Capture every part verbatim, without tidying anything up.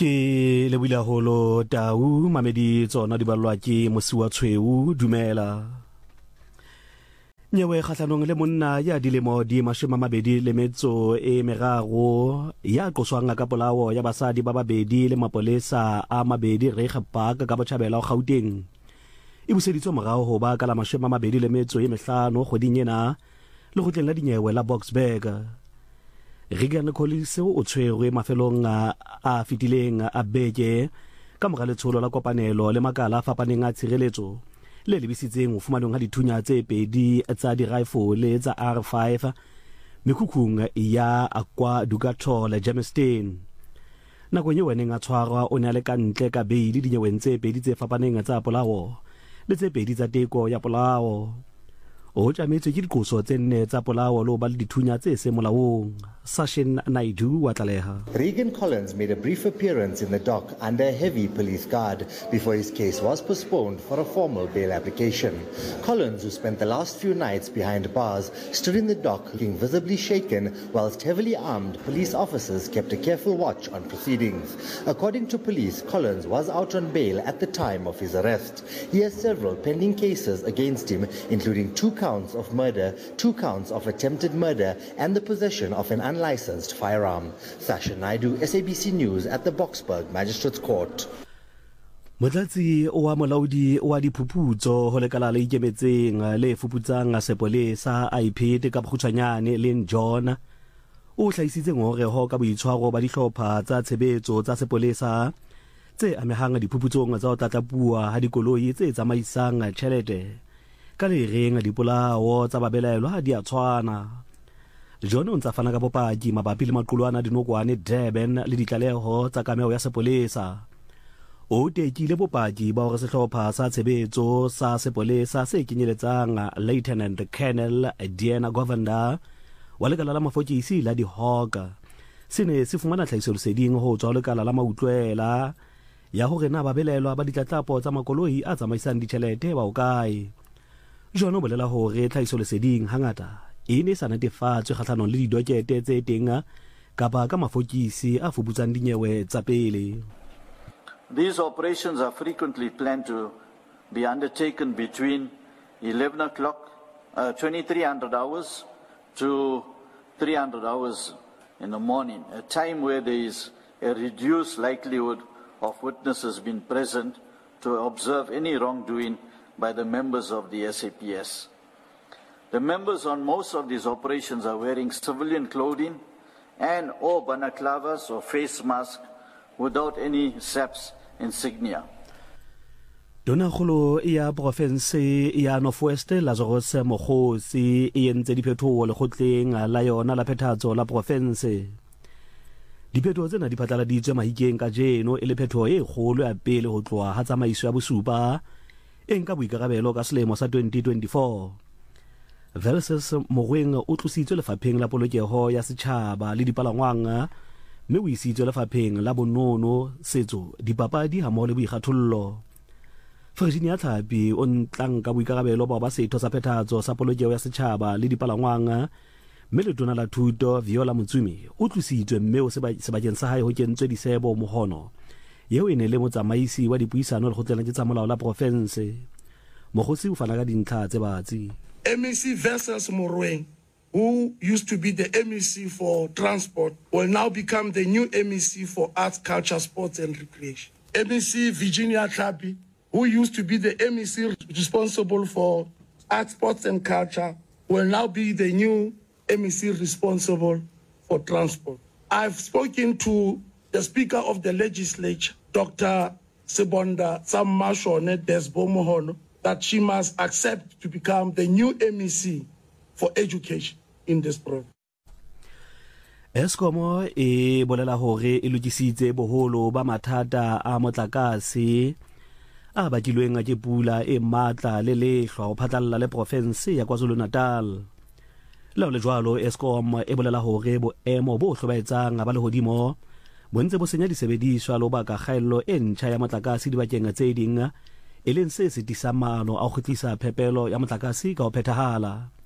Ke le buile holo tau mamedi tsona di balwa ke mosi wa tshweu dumela. Nyewe kgatlanong le monna ya dilemo di mashome a mabedi le metso e meraro ya qoswang ka polao ya basadi ba babedi le mapolesa a mabedi Reiger Park ka Botjhabela o Gauteng. E buseditswe morao ho ba ka la mashome a mabedi le metso e mehlano kgweding ena le kgotleng la dinyewe la Boksburg. Regan Collins o tshwerwe mafelong a fitileng a beke ka mora letsholo la kopanelo le makala a fapaneng a tshireletso le lebisitseng ho fumanong ha dithunya tse pedi tsa di-rifle tsa R five mekhukhung ya Akwa Dugatho le Germiston. Nakong eo weneng a tshwarwa o ne a le ka ntle ka beili dinyeweng tse pedi tse fapaneng tsa polao le tse pedi tsa teko ya polao. O tlametswe ke diqoso tse nne tsa polao le ho ba le dithunya tse se molaong. Sashin Naidu wa tlaleha. Regan Collins made a brief appearance in the dock under a heavy police guard before his case was postponed for a formal bail application. Collins, who spent the last few nights behind bars, stood in the dock looking visibly shaken whilst heavily armed police officers kept a careful watch on proceedings. According to police, Collins was out on bail at the time of his arrest. He has several pending cases against him, including two counts of murder, two counts of attempted murder, and the possession of an unlicensed firearm. Sasha Naidu, S A B C News at the Boksburg Magistrates Court. Motlatsi wa molaodi wa diphuputso ho lekala le ikemetseng le fuputsang sepolesa I P te ka bokgutshwanyane Lynn John o hlaisitse ngore ho ka boitshwaro ba dihlopha tsa tshebetso tsa sepolesa tse amehang diphuputsong tsa ho tlatlapua ha dikoloi tse tsamaisang tjhelete ka le reng dipolao tsa babelaelwa di a tshwana. John o ntsa fana ka bopaki mabapi le maqulwana dinokwane Durban le ditlaleho tsa kameo ya sepolesa. O tekile bopaki ba hore sehlopha sa tshebetso sa sepolesa se kenyeletsang Lieutenant Colonel Diana Govender wa lekala la mafokisi la di-Hawk se ne se fumana tlhahisoleseding ho tswa lekala la mautlwela ya hore na babelaelwa ba ditlatlapo tsa makoloi a tsamaisang ditjhelete ba o kae. John o bolela hore tlhahisoleseding hangata e ne sa netefatswe kgahlanong le didokete tse teng kapa ka mafokisi a fuputsang dinyewe tsa pele. These operations are frequently planned to be undertaken between eleven o'clock, uh, twenty-three hundred hours to three hundred hours in the morning, a time where there is a reduced likelihood of witnesses being present to observe any wrongdoing by the members of the S A P S. The members on most of these operations are wearing civilian clothing and or balaclavas or face masks without any S A P S insignia. Dona kholo ya province ya Northwest Lazarus Mokgosi e entse diphethoho le khotleng la yona la phethatso la province. Diphethoho tsena di phatlaladitswe mahikeng ka jeno e le phethoho e kgolo ya pele ho tloha ha tsamaiso ya bosupa e nka boikarabelo ka selemo sa twenty twenty-four. Versus Mogoeng o tlositswe lefapheng la polokeho ya setjhaba le dipalangwang mme o isitswe lefapheng la bonono setso dipapadi ha mmoho le boikgathollo. Virginia Tlhapi o ntlang ka boikarabelo ba ba setho sa phethatso sa polokeho ya setjhaba le dipalangwang mme letona la thuto Viola Motsumi o tlositswe mme o sebakeng sa hae ho kentswe disebo mohono yeo e ne le motsamaisi wa dipuisano le kgotleng la tsa molao la province. Mogotsi o fana ka dintlha tse batsi. M E C versus Mogoeng, who used to be the M E C for transport, will now become the new M E C for arts, culture, sports and recreation. M E C Virginia Tlhapi, who used to be the M E C responsible for arts, sports and culture, will now be the new M E C responsible for transport. I've spoken to the Speaker of the Legislature, Doctor Sibonda Tsammashone Desbo Mohono, that she must accept to become the new M E C for education in this province. Eskom e bolela hore e lokisitse boholo ba mathata a motlakase a bakilweng ke pula e matla le lehlwa ho phatlalla le province ya KwaZulu-Natal. La le jwalo Eskom e bolela hore boemo bo hlobaetsang ba le hodimo bo ntse bo senya disebediswa lo ba ka kgaello e ntjha ya motlakase dibakeng tse ding e leng se se tisamano a go tlisa phepelo ya motlakase ka ho phethahala.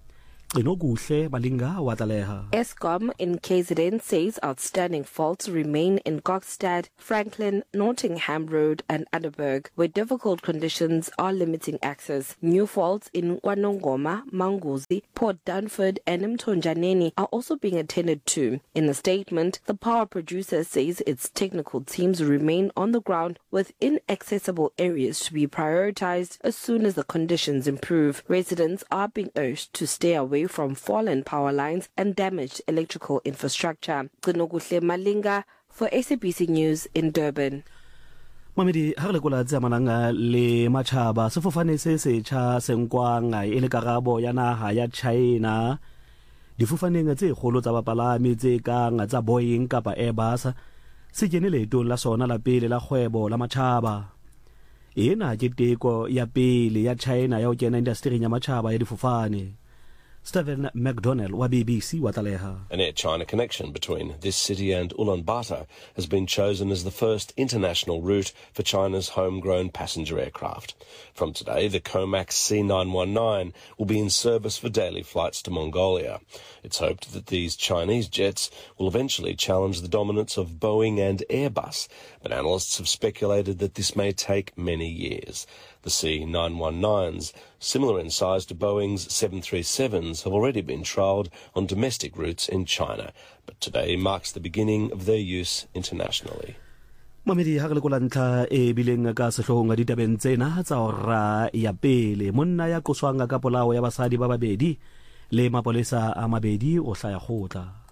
Inokuhle Malinga wa tlaleha. Eskom in K Z N says outstanding faults remain in Gokstad, Franklin, Nottingham Road and Adderberg, where difficult conditions are limiting access. New faults in Wanongoma, Manguzi, Port Dunford and Mtonjaneni are also being attended to. In a statement, the power producer says its technical teams remain on the ground with inaccessible areas to be prioritized as soon as the conditions improve. Residents are being urged to stay away from fallen power lines and damaged electrical infrastructure. Kunokuhle Malinga for S A B C News in Durban. Mamedi ha re kola tsa mananga le machaba sefofane se setjha senkwanga ile karabo ya naha ya China difofaneng tse kgolo tsa bapalami tse kang tsa Boeing kapa Airbus se kene leetong la sona la pele la kgwebo la machaba. Ena ke teko ya pele ya China ya ho kena industry ya machaba ya difofane. Stephen McDonnell wa B B C wa tlaleha. An Air China connection between this city and Ulaanbaatar has been chosen as the first international route for China's homegrown passenger aircraft. From today, the Comac C nine one nine will be in service for daily flights to Mongolia. It's hoped that these Chinese jets will eventually challenge the dominance of Boeing and Airbus, but analysts have speculated that this may take many years. The C nine one nines, similar in size to Boeing's seven thirty-sevens, have already been trialled on domestic routes in China, but today marks the beginning of their use internationally. Mamedi ha re kola ntla e bileng ka sehlonga ditabeng tsena tsa ora ya pele monna ya qoswanga ka polao ya basadi ba babedi le mapolesa a mabedi o hla ya khotla.